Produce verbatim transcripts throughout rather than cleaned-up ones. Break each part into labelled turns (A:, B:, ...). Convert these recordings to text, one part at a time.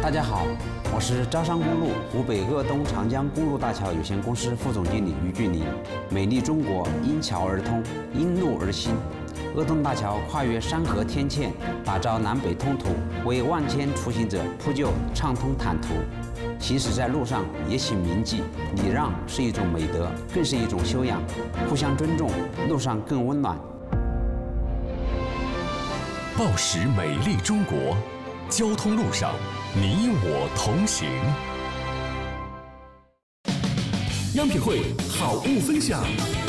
A: 大家好，我是招商公路湖北鄂东长江公路大桥有限公司副总经理于俊林。美丽中国因桥而通，因路而新。鄂东大桥跨越山河天堑，打造南北通途，为万千出行者铺就畅通坦途。行驶在路上也请铭记，礼让是一种美德，更是一种修养。互相尊重，路上更温暖。
B: 报时美丽中国，交通路上你我同行。央品汇好物分享。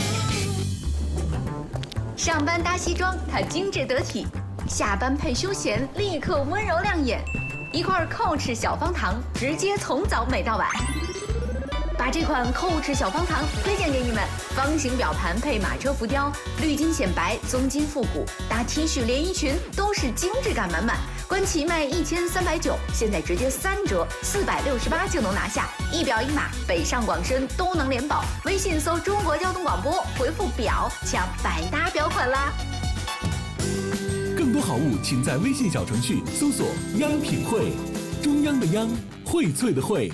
C: 上班搭西装，它精致得体；下班配休闲，立刻温柔亮眼。一块Coach小方糖，直接从早美到晚。把这款Coach小方糖推荐给你们，方形表盘配马车浮雕，绿金显白，棕金复古，搭 T 恤连衣裙都是精致感满满。官旗卖一千三百九，现在直接三折，四百六十八就能拿下。一表一码，北上广深都能联保。微信搜中国交通广播，回复表抢百搭表款啦。
B: 更多好物，请在微信小程序搜索“央品汇”，中央的央，荟萃的荟。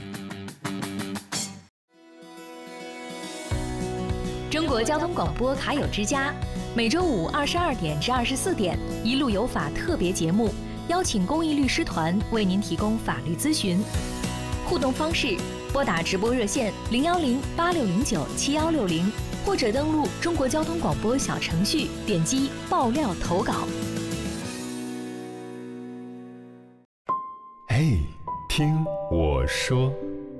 D: 中国交通广播卡友之家，每周五二十二点至二十四点，一路有法特别节目，邀请公益律师团为您提供法律咨询。互动方式：拨打直播热线零幺零八六零九七幺六零，或者登录中国交通广播小程序，点击爆料投稿。
B: 哎，听我说。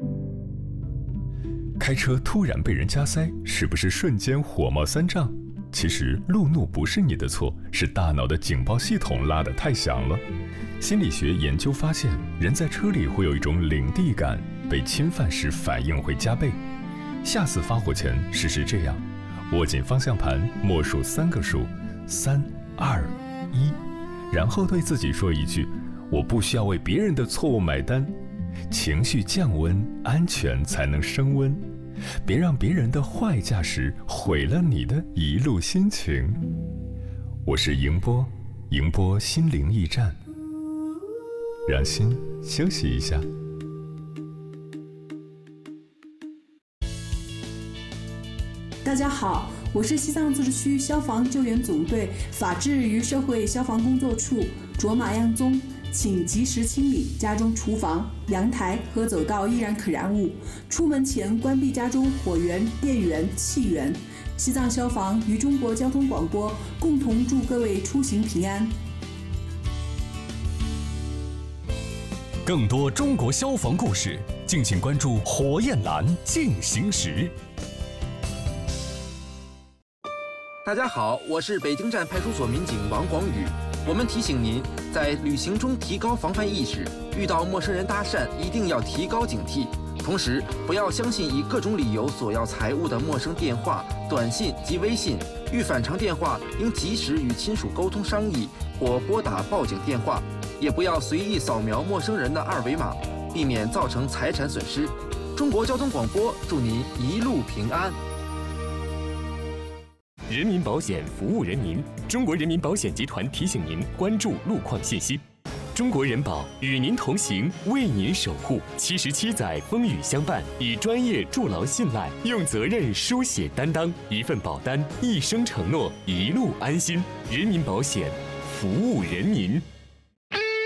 B: 开车突然被人加塞，是不是瞬间火冒三丈？其实路怒不是你的错，是大脑的警报系统拉得太响了。心理学研究发现，人在车里会有一种领地感，被侵犯时反应会加倍。下次发火前试试这样，握紧方向盘，默数三个数，三二一，然后对自己说一句：我不需要为别人的错误买单。情绪降温，安全才能升温。别让别人的坏驾驶毁了你的一路心情。我是迎波，迎波心灵驿站，让心休息一下。
E: 大家好，我是西藏自治区消防救援总队法制与社会消防工作处卓玛样宗，请及时清理家中厨房、阳台和走道易燃可燃物，出门前关闭家中火源、电源、气源。西藏消防与中国交通广播共同祝各位出行平安。
B: 更多中国消防故事，敬请关注火焰蓝进行时。
F: 大家好，我是北京站派出所民警王广宇。我们提醒您，在旅行中提高防范意识，遇到陌生人搭讪一定要提高警惕。同时，不要相信以各种理由索要财物的陌生电话、短信及微信。遇反常电话，应及时与亲属沟通商议，或拨打报警电话。也不要随意扫描陌生人的二维码，避免造成财产损失。中国交通广播祝您一路平安。
G: 人民保险服务人民，中国人民保险集团提醒您关注路况信息。中国人保与您同行，为您守护。七十七载风雨相伴，以专业筑牢信赖，用责任书写担当。一份保单，一生承诺，一路安心。人民保险，服务人民。